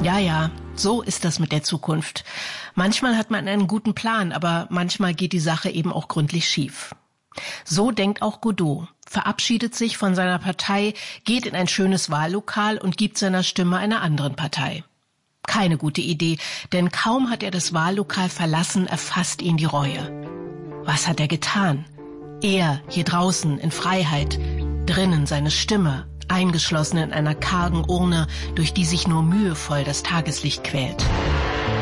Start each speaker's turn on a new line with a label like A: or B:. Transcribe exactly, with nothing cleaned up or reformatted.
A: Ja, ja, so ist das mit der Zukunft. Manchmal hat man einen guten Plan, aber manchmal geht die Sache eben auch gründlich schief. So denkt auch Godot, verabschiedet sich von seiner Partei, geht in ein schönes Wahllokal und gibt seiner Stimme einer anderen Partei. Keine gute Idee, denn kaum hat er das Wahllokal verlassen, erfasst ihn die Reue. Was hat er getan? Er, hier draußen, in Freiheit, drinnen seine Stimme, eingeschlossen in einer kargen Urne, durch die sich nur mühevoll das Tageslicht quält.